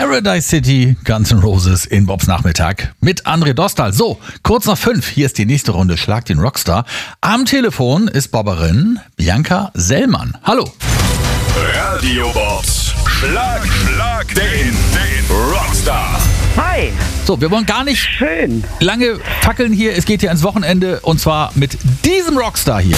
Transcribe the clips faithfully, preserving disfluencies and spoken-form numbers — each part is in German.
Paradise City, Guns N' Roses in Bobs Nachmittag mit André Dostal. So, kurz nach fünf, hier ist die nächste Runde Schlag den Rockstar. Am Telefon ist Bobberin Bianca Sellmann. Hallo. Radio Bobs, Schlag, Schlag den, den Rockstar. Hi. So, wir wollen gar nicht Schön. lange fackeln hier. Es geht hier ins Wochenende und zwar mit diesem Rockstar hier.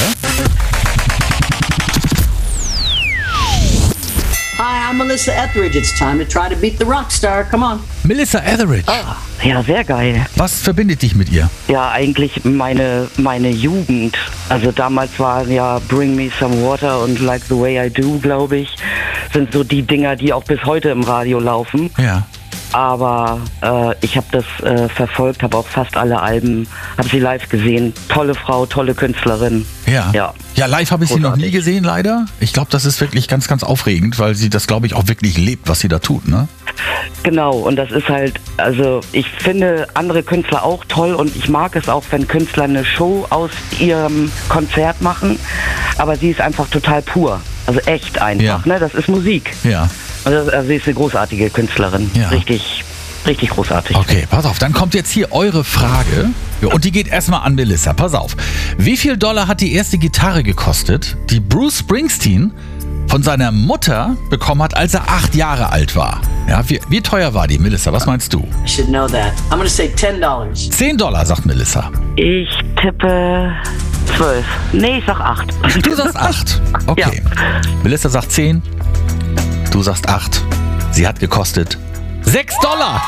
Hi, I'm Melissa Etheridge. It's time to try to beat the rock star. Come on. Melissa Etheridge. Ja, sehr geil. Was verbindet dich mit ihr? Ja, eigentlich meine, meine Jugend. Also damals waren ja Bring Me Some Water und Like the Way I Do, glaube ich, sind so die Dinger, die auch bis heute im Radio laufen. Ja. Aber äh, ich habe das äh, verfolgt, habe auch fast alle Alben, habe sie live gesehen. Tolle Frau, tolle Künstlerin. Ja. Ja, ja live habe ich sie noch nie Großartig. gesehen, leider. Ich glaube, das ist wirklich ganz, ganz aufregend, weil sie das, glaube ich, auch wirklich lebt, was sie da tut, ne? Genau, und das ist halt, also ich finde andere Künstler auch toll und ich mag es auch, wenn Künstler eine Show aus ihrem Konzert machen, aber sie ist einfach total pur, also echt einfach, Ja. ne? Das ist Musik. Ja. Also, also sie ist eine großartige Künstlerin, Ja. richtig, richtig großartig. Okay, pass auf, dann kommt jetzt hier eure Frage. Ja, und die geht erstmal an Melissa. Pass auf. Wie viel Dollar hat die erste Gitarre gekostet, die Bruce Springsteen von seiner Mutter bekommen hat, als er acht Jahre alt war? Ja, wie, wie teuer war die, Melissa? Was meinst du? I should know that. I'm gonna say ten dollars. zehn Dollar, sagt Melissa. Ich tippe zwölf. Nee, ich sag acht. Du sagst acht. Okay. Melissa sagt zehn. Du sagst acht. Sie hat gekostet sechs Dollar.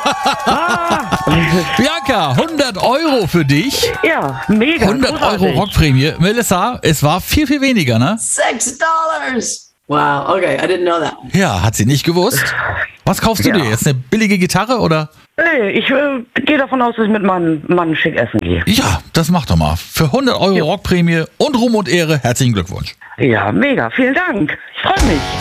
Bianca, hundert Euro für dich. Ja, mega. hundert Euro großartig. Rockprämie. Melissa, es war viel, viel weniger, ne? Six dollars. Wow. Okay, I didn't know that. Ja, hat sie nicht gewusst. Was kaufst du Ja. dir jetzt? Eine billige Gitarre oder? Nee, ich äh, gehe davon aus, dass ich mit meinem Mann schick essen gehe. Ja, das mach doch mal. Für hundert Euro Rockprämie und Ruhm und Ehre, herzlichen Glückwunsch. Ja, mega. Vielen Dank. Ich freue mich.